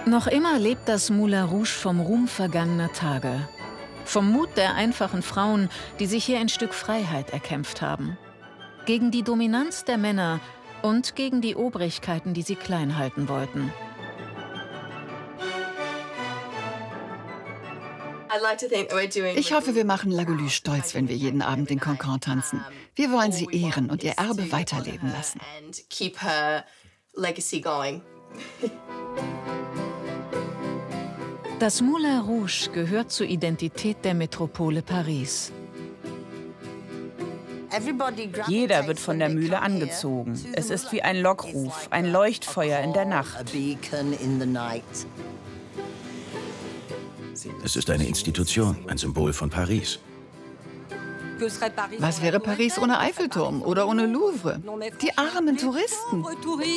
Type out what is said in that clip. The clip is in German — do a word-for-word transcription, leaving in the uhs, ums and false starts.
Noch immer lebt das Moulin Rouge vom Ruhm vergangener Tage. Vom Mut der einfachen Frauen, die sich hier ein Stück Freiheit erkämpft haben. Gegen die Dominanz der Männer und gegen die Obrigkeiten, die sie klein halten wollten. Ich hoffe, wir machen Lagolü stolz, wenn wir jeden Abend den Cancan tanzen. Wir wollen sie ehren und ihr Erbe weiterleben lassen. Das Moulin Rouge gehört zur Identität der Metropole Paris. Jeder wird von der Mühle angezogen. Es ist wie ein Lockruf, ein Leuchtfeuer in der Nacht. Es ist eine Institution, ein Symbol von Paris. Was wäre Paris ohne Eiffelturm oder ohne Louvre? Die armen Touristen.